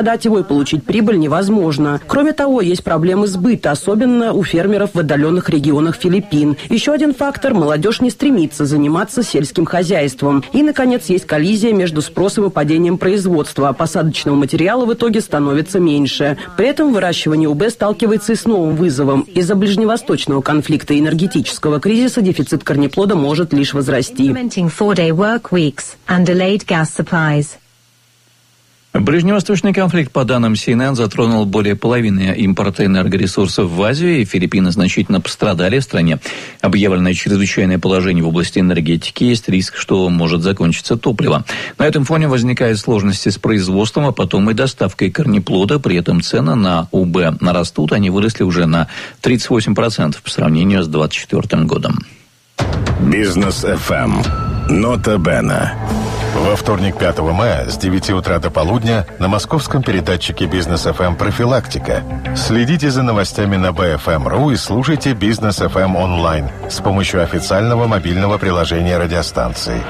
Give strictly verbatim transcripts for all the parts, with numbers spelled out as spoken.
продать его и получить прибыль невозможно. Кроме того, есть проблемы сбыта, особенно у фермеров в отдаленных регионах Филиппин. Еще один фактор – молодежь не стремится заниматься сельским хозяйством. И, наконец, есть коллизия между спросом и падением производства, а посадочного материала в итоге становится меньше. При этом выращивание УБ сталкивается и с новым вызовом. Из-за ближневосточного конфликта и энергетического кризиса дефицит корнеплода может лишь возрасти. Ближневосточный конфликт, по данным си эн эн, затронул более половины импорта энергоресурсов в Азию, и Филиппины значительно пострадали. В стране объявлено чрезвычайное положение в области энергетики. Есть риск, что может закончиться топливо. На этом фоне возникают сложности с производством, а потом и доставкой корнеплода. При этом цены на УБ нарастут. Они выросли уже на тридцать восемь процентов по сравнению с двадцать четвёртым годом. Бизнес эф эм. Нота Бена. Во вторник, пятого мая, с девяти утра до полудня на московском передатчике Бизнес эф эм «Профилактика». Следите за новостями на би эф эм точка ру и слушайте Бизнес эф эм онлайн с помощью официального мобильного приложения радиостанции.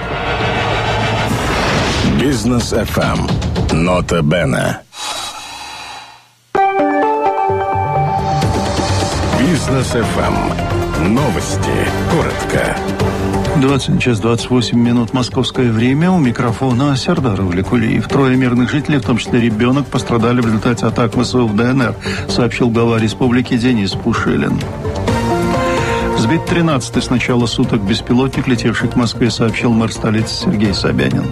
Бизнес эф эм. Нота Бена. Бизнес эф эм. Новости. Коротко. двадцать час двадцать восемь минут московское время. У микрофона Сердар Увлекулиев. Трое мирных жителей, в том числе ребенок, пострадали в результате атак ВСУ в дэ эн эр, сообщил глава республики Денис Пушилин. Сбит тринадцатый с начала суток беспилотник, летевший к Москве, сообщил мэр столицы Сергей Собянин.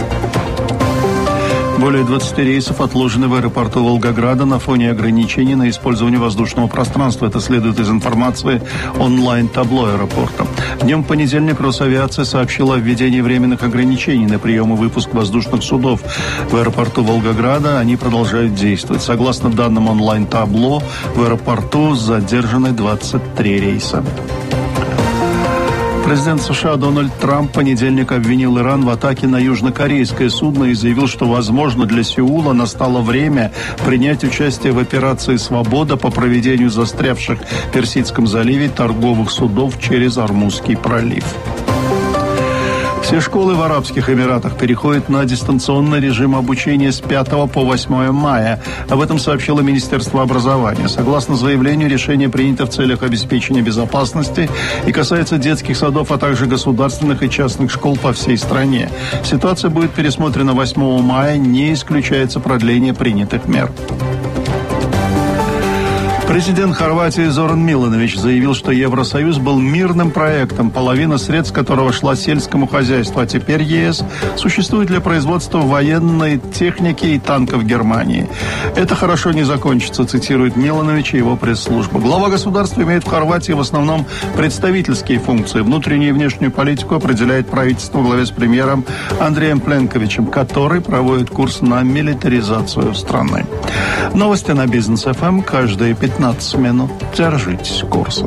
Более двадцати рейсов отложены в аэропорту Волгограда на фоне ограничений на использование воздушного пространства. Это следует из информации онлайн-табло аэропорта. Днем в понедельник Росавиация сообщила о введении временных ограничений на прием и выпуск воздушных судов в аэропорту Волгограда. Они продолжают действовать. Согласно данным онлайн-табло, в аэропорту задержаны двадцать три рейса. Президент США Дональд Трамп в понедельник обвинил Иран в атаке на южнокорейское судно и заявил, что, возможно, для Сеула настало время принять участие в операции «Свобода» по проведению застрявших в Персидском заливе торговых судов через Ормузский пролив. Все школы в Арабских Эмиратах переходят на дистанционный режим обучения с пятого по восьмое мая. Об этом сообщило Министерство образования. Согласно заявлению, решение принято в целях обеспечения безопасности и касается детских садов, а также государственных и частных школ по всей стране. Ситуация будет пересмотрена восьмого мая, не исключается продление принятых мер. Президент Хорватии Зоран Миланович заявил, что Евросоюз был мирным проектом, половина средств которого шла сельскому хозяйству, а теперь ЕС существует для производства военной техники и танков Германии. Это хорошо не закончится, цитирует Миланович и его пресс-служба. Глава государства имеет в Хорватии в основном представительские функции. Внутреннюю и внешнюю политику определяет правительство во главе с премьером Андреем Пленковичем, который проводит курс на милитаризацию страны. Новости на Бизнес эф эм каждые пятнадцать минут. Держитесь курса.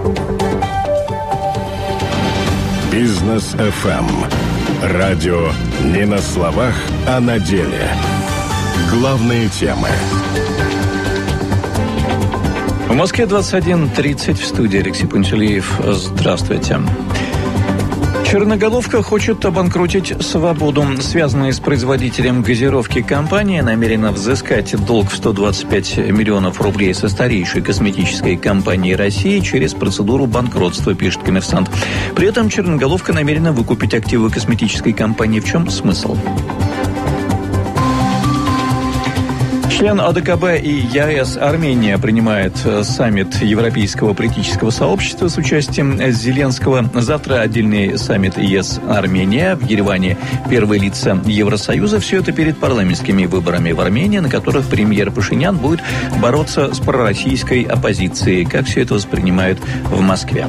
Бизнес эф эм. Радио не на словах, а на деле. Главные темы. В Москве двадцать один тридцать, в студии Алексей Пантелеев. Здравствуйте. Черноголовка хочет обанкротить «Свободу». Связанные с производителем газировки компания намерена взыскать долг в сто двадцать пять миллионов рублей со старейшей косметической компании России через процедуру банкротства, пишет «Коммерсант». При этом Черноголовка намерена выкупить активы косметической компании. В чем смысл? Член а дэ ка бэ и ЕАЭС Армения принимает саммит Европейского политического сообщества с участием Зеленского. Завтра отдельный саммит ЕС Армения. В Ереване первые лица Евросоюза. Все это перед парламентскими выборами в Армении, на которых премьер Пашинян будет бороться с пророссийской оппозицией. Как все это воспринимают в Москве?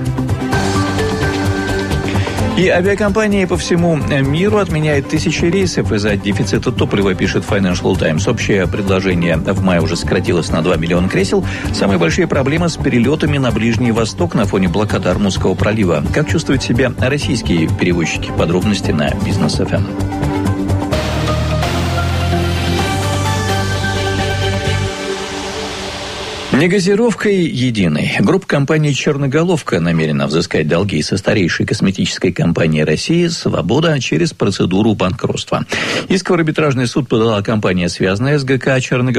И авиакомпании по всему миру отменяют тысячи рейсов из-за дефицита топлива, пишет Financial Times. Общее предложение в мае уже сократилось на два миллиона кресел. Самые большие проблемы с перелетами на Ближний Восток на фоне блокады Ормузского пролива. Как чувствуют себя российские перевозчики? Подробности на Бизнес эф эм. Негазировкой единой. Группа компаний «Черноголовка» намерена взыскать долги со старейшей косметической компании России «Свобода» через процедуру банкротства. Иск в арбитражный суд подала компания, связанная с гэ ка «Черноголовка».